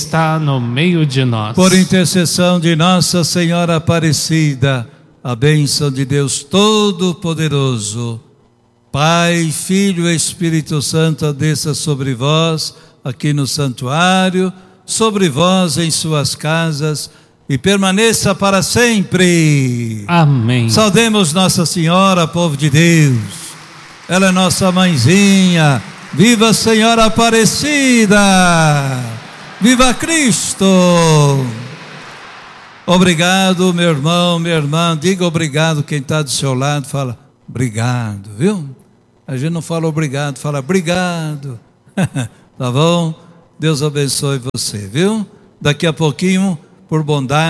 está no meio de nós. Por intercessão de Nossa Senhora Aparecida, a bênção de Deus Todo-Poderoso, Pai, Filho e Espírito Santo, desça sobre vós, aqui no santuário, sobre vós em suas casas, e permaneça para sempre. Amém. Saudemos Nossa Senhora, povo de Deus. Ela é nossa mãezinha. Viva a Senhora Aparecida! Viva Cristo! Obrigado, meu irmão, minha irmã. Diga obrigado quem está do seu lado. Fala obrigado, viu? A gente não fala obrigado, fala obrigado. Tá bom? Deus abençoe você, viu? Daqui a pouquinho, por bondade,